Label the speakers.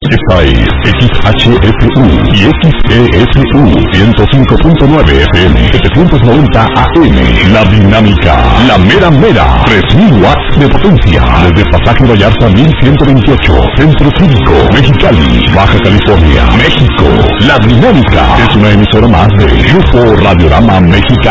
Speaker 1: Esta es XHFU y XESU 105.9 FM, 790 AM. La Dinámica, la mera mera, 3000 watts de potencia. Desde Pasaje Vallarta 1128, Centro Cívico, Mexicali, Baja California, México. La Dinámica es una emisora más de UFO Radiorama Mexicano.